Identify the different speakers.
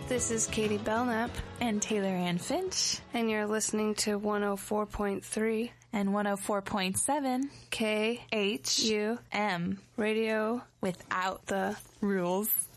Speaker 1: This is Katie Belknap.
Speaker 2: And Taylor Ann Finch.
Speaker 1: And you're listening to 104.3
Speaker 2: and 104.7
Speaker 1: KHUM
Speaker 2: Radio
Speaker 1: Radio
Speaker 2: without
Speaker 1: the
Speaker 2: rules.